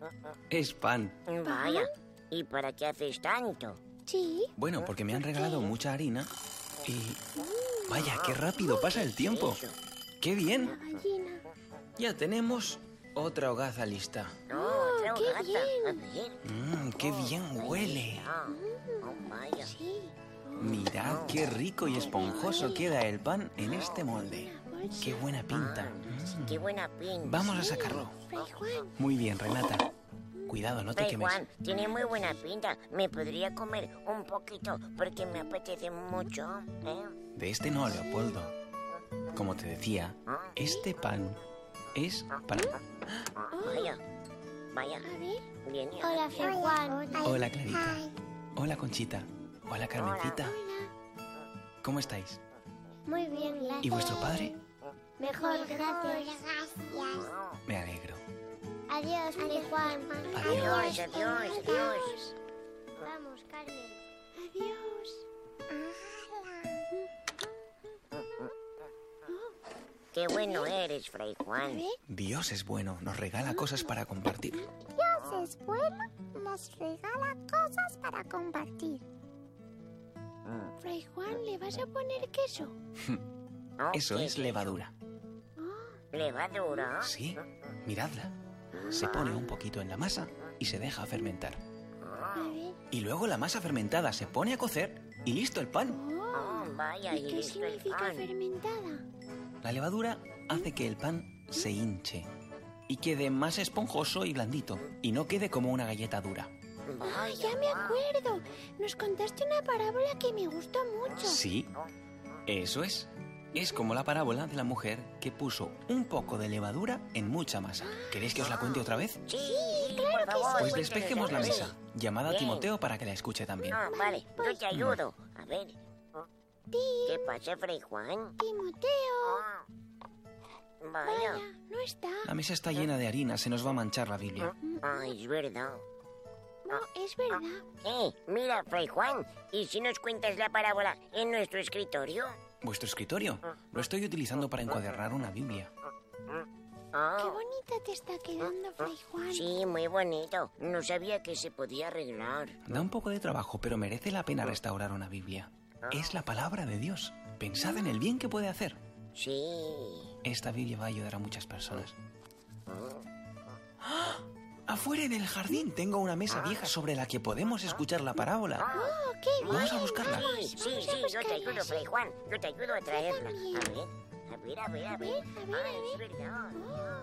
Es pan. Vaya, ¿y para qué haces tanto? Sí. Bueno, porque me han regalado mucha harina y... Vaya, qué rápido pasa el tiempo. Eso. ¡Qué bien! Gallina. Ya tenemos otra hogaza lista. Otra qué hogata. bien. A ver. ¡Qué bien huele! Vaya. Sí. Mirad qué rico y esponjoso queda el pan en este molde. ¡Qué buena pinta! Qué buena pinta. Vamos a sacarlo. Fray Juan. Muy bien, Renata. Cuidado, no te Fray quemes. Juan, tiene muy buena pinta. ¿Me podría comer un poquito? Porque me apetece mucho, ¿eh? De este no, Leopoldo. Como te decía, este pan es para... Vaya. Vaya. A ver. Viene. Hola, Fray Juan. Hola, Clarita. Hola, Conchita. Hola, Carmencita. ¿Cómo estáis? Muy bien, gracias. ¿Y vuestro padre? Mejor, gracias. Me alegro. Adiós, Fray Juan. Adiós, adiós, adiós. Vamos, Carmen. Adiós. Qué bueno eres, Fray Juan. Dios es bueno, nos regala cosas para compartir. Dios es bueno, nos regala cosas para compartir. Fray Juan, ¿le vas a poner queso? Oh, Eso ¿qué es levadura. ¿Levadura? Sí, miradla. Se pone un poquito en la masa y se deja fermentar. A ver. Y luego la masa fermentada se pone a cocer y listo el pan. Oh, vaya, ¿Y qué listo el significa pan. fermentada? La levadura hace que el pan se hinche y quede más esponjoso y blandito y no quede como una galleta dura. Ay, ya me acuerdo. Nos contaste una parábola que me gustó mucho. Sí, eso es. Es como la parábola de la mujer que puso un poco de levadura en mucha masa. ¿Queréis que os la cuente otra vez? Sí, por favor. Pues despejemos la cuéntanos. mesa. Llamad a Bien. Timoteo para que la escuche también. Ah, vale, yo te ayudo. A ver. ¿Qué pasa, Fray Juan? Timoteo. Vaya. Vaya, no está. La mesa está llena de harina, se nos va a manchar la Biblia. Ay, es verdad. No, es verdad. Mira, Fray Juan, ¿y si nos cuentas la parábola en nuestro escritorio? ¿Vuestro escritorio? Lo estoy utilizando para encuadernar una Biblia. Qué bonita te está quedando, Fray Juan. Sí, muy bonito. No sabía que se podía arreglar. Da un poco de trabajo, pero merece la pena restaurar una Biblia. Es la palabra de Dios. Pensad en el bien que puede hacer. Sí. Esta Biblia va a ayudar a muchas personas. ¡Ah! Afuera en el jardín tengo una mesa vieja sobre la que podemos escuchar la parábola. Oh, qué bien. Vamos a buscarla. Sí, yo te ayudo, Fray Juan. Yo te ayudo a traerla. A ver. A ver, a ver. Es verdad.